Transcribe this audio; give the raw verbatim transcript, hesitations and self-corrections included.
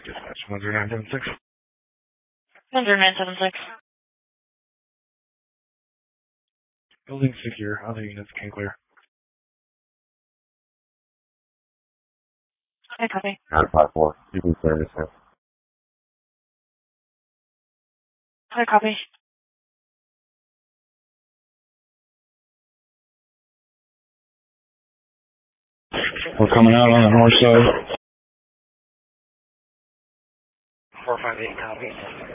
Dispatch one zero nine seven six. one zero nine seven six. Building secure. Other units can clear. Okay, copy. nine five four. You can clear this now. Okay, copy. We're coming out on the north side. four five eight, copy.